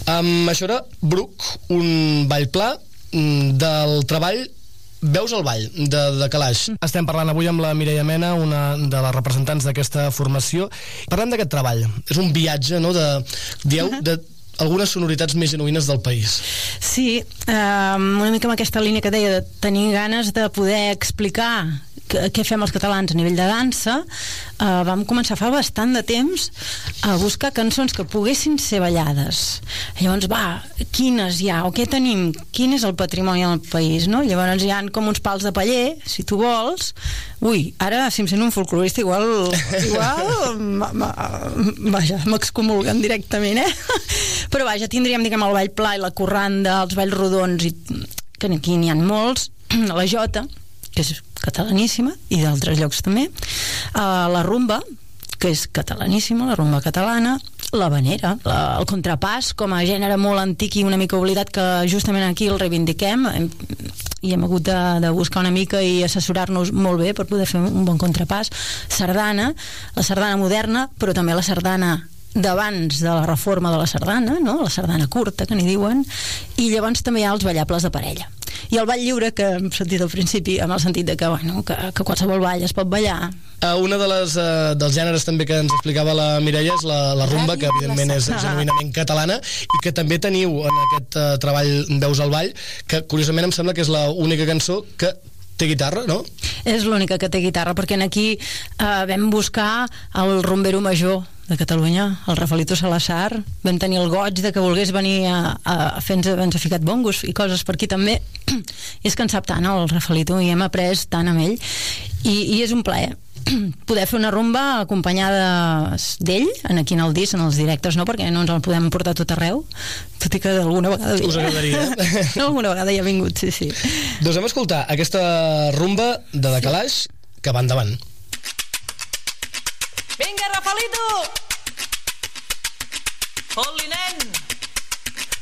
Això era Bruc, un ball pla del treball Veus el ball, de Calaix. Estem parlant avui amb la Mireia Mena, una de les representants d'aquesta formació. Parlem d'aquest treball. És un viatge, no?, de algunes sonoritats més genuïnes del país. Sí, una mica amb aquesta línia que deia de tenir ganes de poder explicar què fem els catalans a nivell de dansa. Vam començar fa bastant de temps a buscar cançons que poguessin ser ballades. Llavors, quines hi ha, o què tenim, quin és el patrimoni del país, no? Llavors hi ha com uns pals de paller, si tu vols. Ara, si em sent un folclorista, igual m'excomulguen directament, Però tindríem, diguem, el ball pla i la corranda, els balls rodons, que aquí n'hi ha molts, la jota, que és catalaníssima, i d'altres llocs també, la rumba, que és catalaníssima, la rumba catalana, l'havanera, el contrapàs, com a gènere molt antic i una mica oblidat, que justament aquí el reivindiquem, i hem hagut de buscar una mica i assessorar-nos molt bé per poder fer un bon contrapàs. Sardana, la sardana moderna, però també la sardana d'abans de la reforma de la sardana, no? La sardana curta, que n'hi diuen, i llavors també hi ha els ballables de parella. I el ball lliure, que hem sentit al principi, amb el sentit de que qualsevol ball es pot ballar. Una dels gèneres també que ens explicava la Mireia és la rumba, que evidentment és genuïnament catalana, i que també teniu en aquest treball Veus el ball, que curiosament em sembla que és l'única cançó que té guitarra, no? És l'única que té guitarra, perquè aquí vam buscar el rumbero major de Catalunya, el Rafaelito Salazar. Vam tenir el goig de que volgués venir a fer-nos, ens ha ficat bongos i coses per aquí també. I és que en sap tant, el Rafaelito, i hem après tant amb ell, i és un plaer poder fer una rumba acompanyada d'ell, aquí en el disc, en els directes, no? Perquè no ens el podem portar tot arreu, tot i que alguna vegada us agradaria. Alguna vegada ja ha vingut, sí. Doncs hem escoltat aquesta rumba de Calaix, que va endavant. Vinga, Rafaelito! Fot-li, nen!